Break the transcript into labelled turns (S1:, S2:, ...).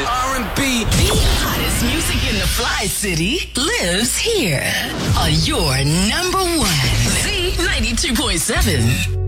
S1: delicious. R&B.
S2: The hottest music in the Fly City lives here on your number one Z92.7.